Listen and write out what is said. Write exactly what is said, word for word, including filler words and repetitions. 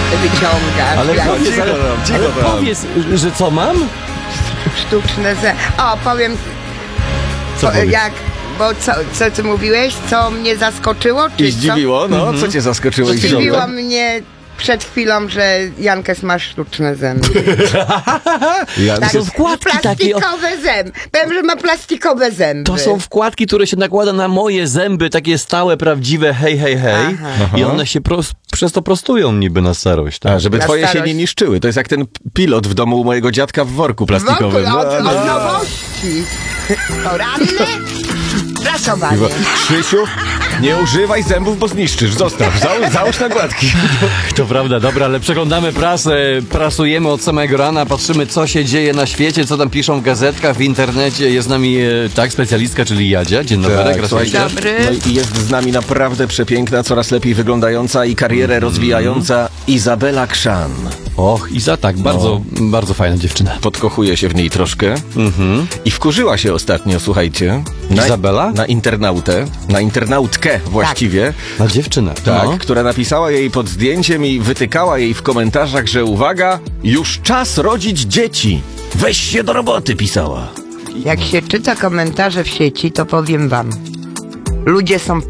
wyciągasz. Ale jak powiedz, ale, ale powiedz, że co mam? sztuczne zęby. O, powiem, Co po, powiedz? jak, bo co, co ty mówiłeś, co mnie zaskoczyło? Czy I zdziwiło? No, co cię zaskoczyło i co? Zdziwiło zdziwiło? mnie przed chwilą, że Jankes ma sztuczne zęby. Ja, Tak, są wkładki takie, o- plastikowe zęby. Powiem, że ma plastikowe zęby. To są wkładki, które się nakłada na moje zęby, takie stałe, prawdziwe, hej, hej, hej. Aha. I one się pros- przez to prostują niby na starość. Tak? A, żeby Na twoje się starość. nie niszczyły. To jest jak ten pilot w domu u mojego dziadka w worku Wokół, plastikowym. od, No, od no. nowości. Poranny? Prasowanie. Krzysiu, nie używaj zębów, bo zniszczysz. Zostaw, załóż, załóż nakładki. To prawda, dobra, ale przeglądamy prasę, prasujemy od samego rana, patrzymy, co się dzieje na świecie, co tam piszą w gazetkach, w internecie. Jest z nami, e, tak, specjalistka, czyli Jadzia. Dzień dobry, Tak, raz słuchajcie, jeszcze. Dobry. no i jest z nami naprawdę przepiękna, coraz lepiej wyglądająca i karierę rozwijająca Izabela Krzan. Och, Iza, tak, bardzo, bardzo fajna dziewczyna. Podkochuje się w niej troszkę Mhm. i wkurzyła się ostatnio, słuchajcie. Na, Izabela? Na internautę, na internautkę właściwie. Na dziewczynę. Tak, No. która napisała jej pod zdjęciem i wytykała jej w komentarzach, że uwaga, już czas rodzić dzieci. Weź się do roboty, pisała. Jak się czyta komentarze w sieci, to powiem wam. Ludzie są